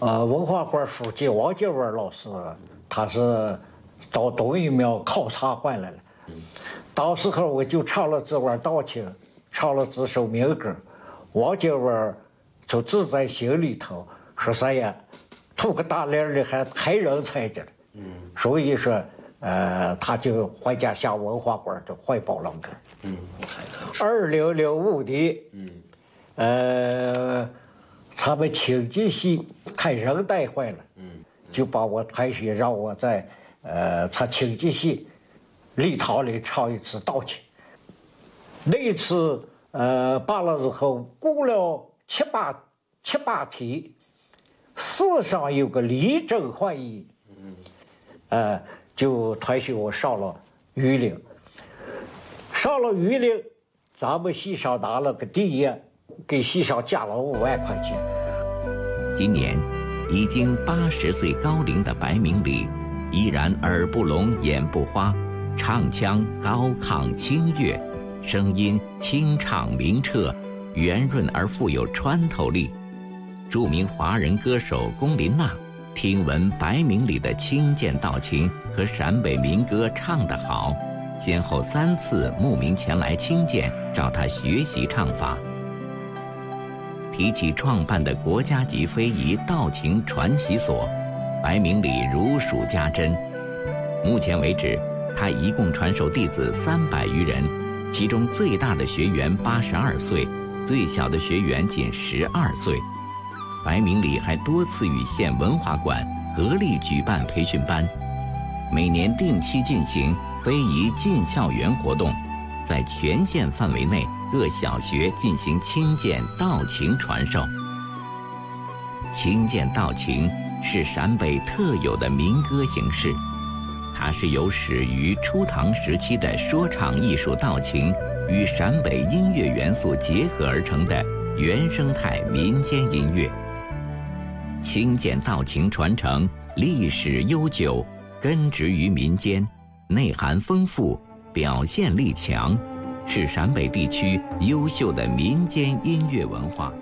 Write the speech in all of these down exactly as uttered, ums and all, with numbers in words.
呃，文化馆书记王建文老师，他是到东岳庙考察回来了。当时候我就唱了这段道情，唱了这首民歌，王建文就自在心里头说啥呀，图个大脸的还抬人才着了。嗯，所以说，呃，他就回家向文化馆就汇报了个。嗯，二零零五年，嗯，呃。他们清吉系看人带坏了，嗯，就把我团学让我在呃他清吉系礼堂里唱一次道情。那一次呃罢了之后，过了七八七八天，市上有个理政会议，嗯，呃就团学我上了榆林，上了榆林，咱们系上拿了个第一。给系上加了五万块钱。 今年已经八十岁高龄的白明礼，依然耳不聋眼不花，唱腔高亢清越，声音清畅明澈，圆润而富有穿透力。著名华人歌手龚琳娜听闻白明礼的清剑道情和陕北民歌唱得好，先后三次慕名前来清剑，找他学习唱法。提起创办的国家级非遗道情传习所，白明礼如数家珍。目前为止，他一共传授弟子三百余人，其中最大的学员八十二岁，最小的学员仅十二岁。白明礼还多次与县文化馆合力举办培训班，每年定期进行非遗进校园活动，在全县范围内各小学进行清剑道情传授。清剑道情是陕北特有的民歌形式，它是有始于初唐时期的说唱艺术道情与陕北音乐元素结合而成的原生态民间音乐。清剑道情传承历史悠久，根植于民间，内涵丰富，表现力强，是陕北地区优秀的民间音乐文化。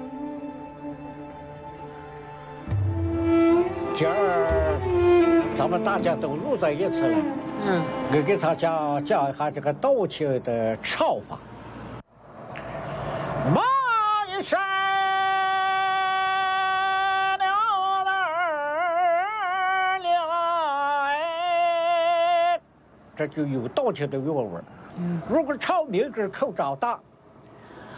今儿咱们大家都入在一起了，嗯，我给大家讲一下这个道情的唱法。马一山了了哎，这就有道情的韵味。嗯，如果唱民歌口长大，